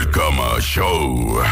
El Cama Show.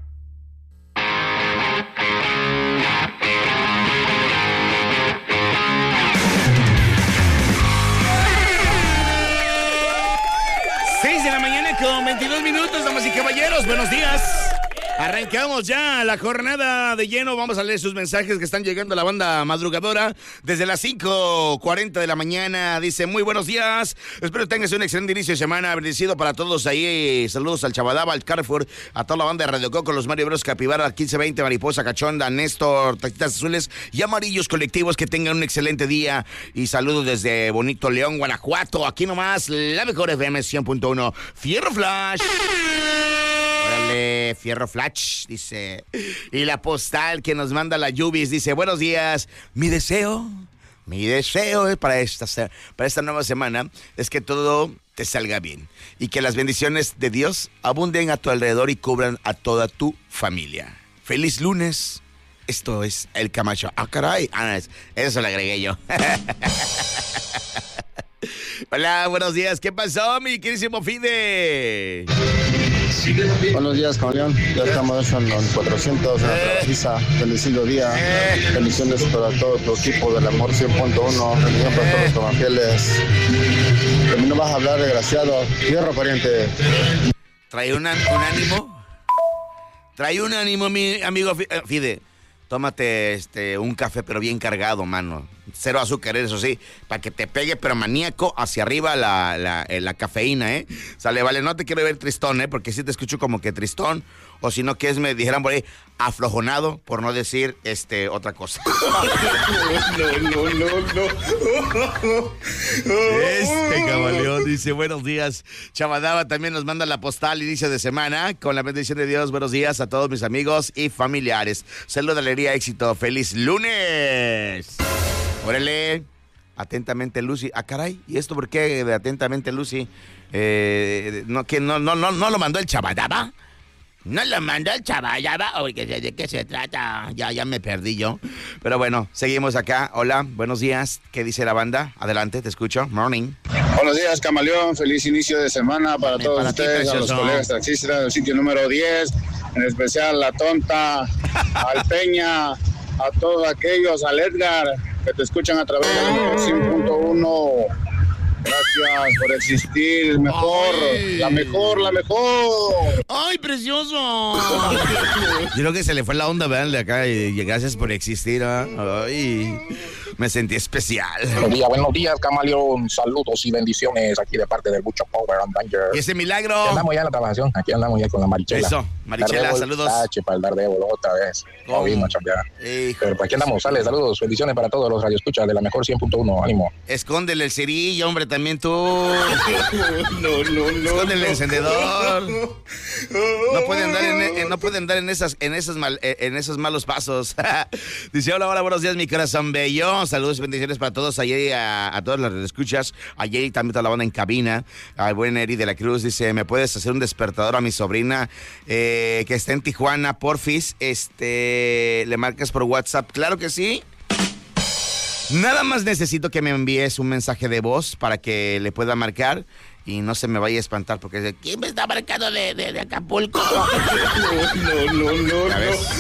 Con 22 minutos, damas y caballeros, buenos días. Arrancamos ya la jornada de lleno. Vamos a leer sus mensajes que están llegando a la banda madrugadora desde las 5:40 de la mañana. Dice, muy buenos días. Espero tengas un excelente inicio de semana. Bendecido para todos ahí. Saludos al Chabadaba, al Carrefour, a toda la banda de Radio Coco, los Mario Bros, Capibara, 1520, Mariposa, Cachonda, Néstor, Taquitas Azules y Amarillos Colectivos. Que tengan un excelente día. Y saludos desde bonito León, Guanajuato. Aquí nomás, la mejor FM 100.1. Fierro Flash. Órale, Fierro Flash, dice. Y la postal que nos manda la Yubis dice, buenos días, mi deseo es para esta nueva semana es que todo te salga bien y que las bendiciones de Dios abunden a tu alrededor y cubran a toda tu familia. Feliz lunes. Esto es El Camacho. Ah, caray. Eso lo agregué yo. Hola, buenos días. ¿Qué pasó, mi queridísimo Fide? Buenos días, Camaleón. Ya estamos en los 400 en la trabajiza. Bendecido día. Bendiciones para todo tu equipo del Amor 100.1. Bendiciones para todos los evangelios. De mí no vas a hablar, desgraciado. Fierro, pariente. ¿Trae un ánimo? Trae un ánimo, mi amigo Fide. Tómate un café, pero bien cargado, mano. Cero azúcar, eso sí, para que te pegue, pero maníaco hacia arriba la cafeína, ¿eh? Sale, vale, no te quiero ver tristón, ¿eh? Porque sí te escucho como que tristón, o si no, que es, me dijeran por ahí, aflojonado, por no decir, otra cosa. No. Camaleón dice, buenos días. Chavadaba también nos manda la postal inicio de semana, con la bendición de Dios, buenos días a todos mis amigos y familiares. Saludos, alegría, éxito, feliz lunes. Órale, atentamente Lucy. Ah, caray, ¿y esto por qué de atentamente Lucy? No lo mandó el Chabadaba. No lo mandó el Chabadaba. ¿De qué se trata? Ya me perdí yo. Pero bueno, seguimos acá. Hola, buenos días. ¿Qué dice la banda? Adelante, te escucho. Morning. Buenos días, Camaleón. Feliz inicio de semana para todos para ustedes, ti, a los colegas taxistas del sitio número 10, en especial la Tonta, al Peña, a todos aquellos, al Edgar, que te escuchan a través del 100.1. Gracias por existir, mejor, ay. la mejor. ¡Ay, precioso! Yo creo que se le fue la onda, vean, de acá, y gracias por existir, ¿eh? Ay, me sentí especial. Buenos días, Camaleón. Saludos y bendiciones aquí de parte del Bucho Power and Danger. ¿Y ese milagro? Aquí andamos ya en la trabajación, aquí andamos ya con la Marichela. Eso, Marichela, Daredevil, saludos. Para el Daredevil otra vez. No vino a chambear. Pero por aquí andamos, sale, saludos, bendiciones para todos los radioescuchas de la mejor 100.1, ánimo. Escóndele el cerillo, hombre, también tú. No. Escóndele el encendedor. No puede andar en esos malos pasos. Dice, hola, buenos días, mi corazón bello. Saludos y bendiciones para todos allí, a todas las escuchas. Ayer también toda la banda en cabina. Al buen Eri de la Cruz dice, ¿me puedes hacer un despertador a mi sobrina que está en Tijuana, porfis? Le marcas por WhatsApp. Claro que sí. Nada más necesito que me envíes un mensaje de voz para que le pueda marcar y no se me vaya a espantar porque dice, ¿quién me está marcando de Acapulco? No.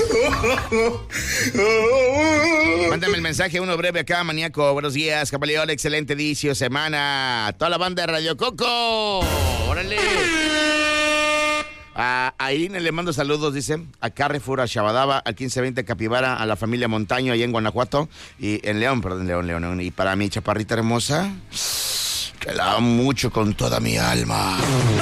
Mándame el mensaje, uno breve acá, maníaco. Buenos días, Camaleón, excelente inicio de semana. Toda la banda de Radio Coco. Órale. A Irene le mando saludos, dice, a Carrefour, a Chabadaba, al 1520 Capibara, a la familia Montaño, allá en Guanajuato, y en León. Y para mi chaparrita hermosa, que la amo mucho con toda mi alma.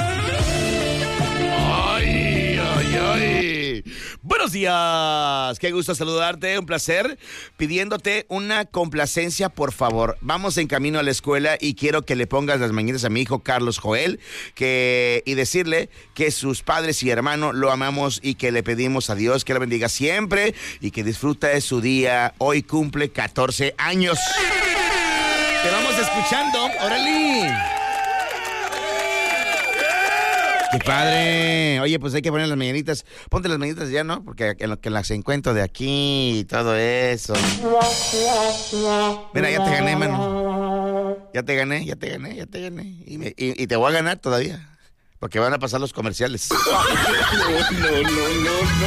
Ay. Buenos días, qué gusto saludarte, un placer, pidiéndote una complacencia, por favor. Vamos en camino a la escuela y quiero que le pongas las mañanitas a mi hijo Carlos Joel, y decirle que sus padres y hermanos lo amamos y que le pedimos a Dios que lo bendiga siempre y que disfruta de su día. Hoy cumple 14 años. Te vamos escuchando, órale. ¡Qué padre! Oye, pues hay que poner las mañanitas. Ponte las mañanitas ya, ¿no? Porque en lo que las encuentro de aquí y todo eso. Mira, ya te gané, mano. Ya te gané. Y te voy a ganar todavía. Porque van a pasar los comerciales. No.